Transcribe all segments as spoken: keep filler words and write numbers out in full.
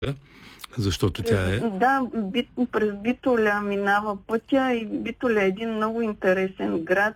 защото тя е... Да, бит, през Битоля минава пътя и Битоля е един много интересен град.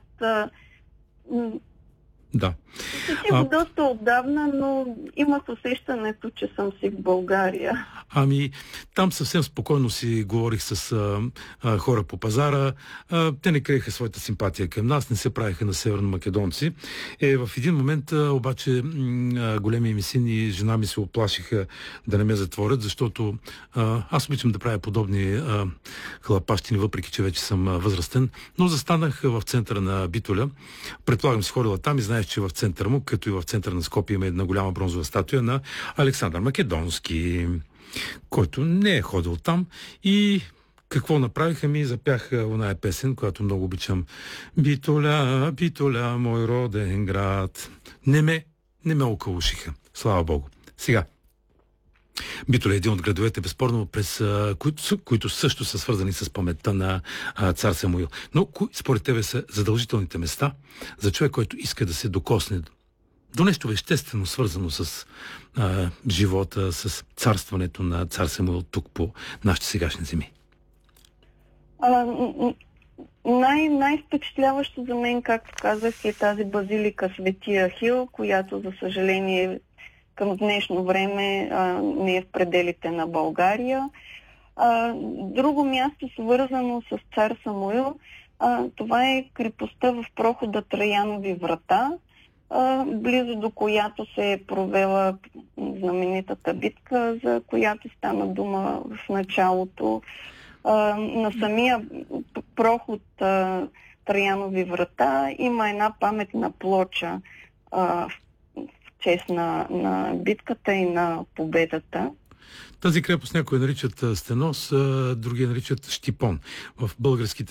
Да. Си а... доста отдавна, но имах усещането, че съм си в България. Ами, там съвсем спокойно си говорих с а, а, хора по пазара. А, те не криеха своята симпатия към нас, не се правиха на северно-македонци. Е, в един момент а, обаче м, големи ми син и жена ми се оплашиха да не ме затворят, защото а, аз обичам да правя подобни а, хлапащини, въпреки че вече съм а, възрастен. Но застанах в центъра на Битоля. Предполагам си ходила там и знаеш, че в центъра му, като и в центъра на Скопие, има една голяма бронзова статуя на Александър Македонски, който не е ходил там. И какво направиха ми? Запяха оная песен, която много обичам. Битоля, Битоля, мой роден град. Не ме, не ме околушиха. Слава Богу. Сега, Битоля е един от градовете, безспорно, през, а, които, които също са свързани с паметта на а, цар Самуил. Но кои според тебе са задължителните места за човек, който иска да се докосне до нещо веществено, свързано с а, живота, с царстването на цар Самуил тук по нашите сегашни земи? А, най- най-впечатляващо за мен, както казах, е тази базилика Свети Ахил, която, за съжаление, към днешно време а, не е в пределите на България. А, друго място, свързано с цар Самуил, а, това е крепостта в прохода Траянови врата, а, близо до която се е провела знаменитата битка, за която стана дума в началото. А, на самия проход а, Траянови врата има една паметна плоча а, в чест на, на битката и на победата. Тази крепост някои наричат Стенос, други наричат Щипон. В българските